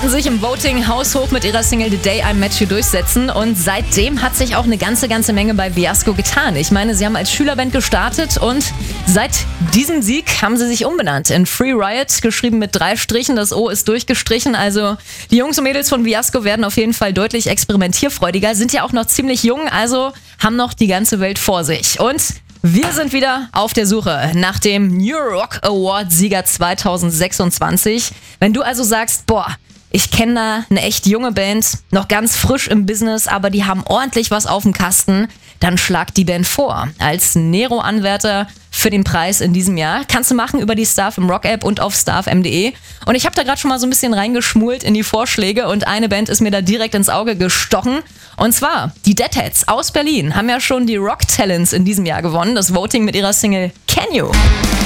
konnten sich im Voting haushoch mit ihrer Single The Day I Met You durchsetzen und seitdem hat sich auch eine ganze Menge bei Fiasco getan. Ich meine, sie haben als Schülerband gestartet und seit diesem Sieg haben sie sich umbenannt in Free Riot, geschrieben mit 3 Strichen, das O ist durchgestrichen, also die Jungs und Mädels von Fiasco werden auf jeden Fall deutlich experimentierfreudiger, sind ja auch noch ziemlich jung, also haben noch die ganze Welt vor sich. Und wir sind wieder auf der Suche nach dem New Rock Award Sieger 2026. Wenn du also sagst, ich kenne da eine echt junge Band, noch ganz frisch im Business, aber die haben ordentlich was auf dem Kasten, dann schlag die Band vor. Als Nero-Anwärter für den Preis in diesem Jahr. Kannst du machen über die StarFM Rock App und auf starfm.de. Und ich habe da gerade schon mal so ein bisschen reingeschmult in die Vorschläge und eine Band ist mir da direkt ins Auge gestochen. Und zwar die Deadheads aus Berlin haben ja schon die Rock Talents in diesem Jahr gewonnen, das Voting mit ihrer Single Can You.